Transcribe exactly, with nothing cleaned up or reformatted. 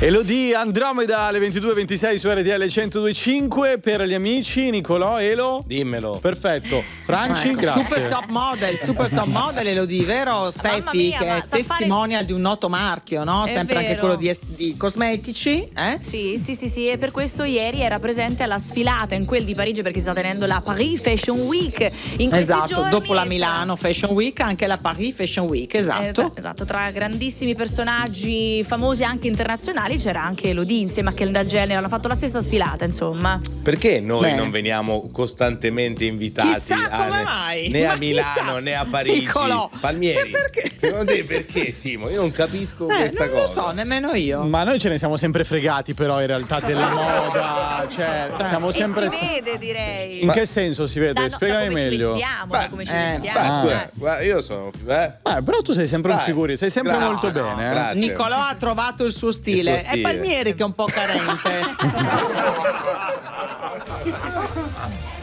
Elodie, Andromeda alle ventidue e ventisei su R T L centodue e cinque. Per gli amici, Nicolò, Elo? Dimmelo. Perfetto. Franci, ecco, grazie. Super top model, super top model Elodie, vero Steffi? mia, che ma è sa testimonial fare... di un noto marchio, no? È Sempre vero. anche quello di, di cosmetici, eh? Sì, sì, sì, sì, e per questo ieri era presente alla sfilata in quel di Parigi, perché si sta tenendo la Paris Fashion Week in questi esatto, giorni. dopo la Milano Fashion Week anche la Paris Fashion Week, esatto. Eh, esatto, tra grandissimi personaggi famosi anche internazionali c'era anche Elodie insieme a Kendall Jenner, hanno fatto la stessa sfilata, insomma. Perché noi Beh. non veniamo costantemente invitati Chissà a, come né, mai. né Ma a Milano chissà. né a Parigi? Niccolò. Palmieri, E perché? Secondo te perché, Simo? Io non capisco Eh, questa non cosa. lo so, nemmeno io. Ma noi ce ne siamo sempre fregati, però, in realtà, della moda. Cioè, siamo E sempre. si vede, direi. In Ma- che senso si vede? Da, no, Spiegami da come meglio. ci vestiamo, Beh, da come ci eh, vestiamo. Beh, Ah. scusa, eh. guarda, io sono. Eh? Eh, però tu sei sempre un Dai. figurino, sei sempre Grazie. molto No, bene. Eh? grazie. Niccolò ha trovato il suo stile. Il suo stile. È Palmieri che è un po' carente.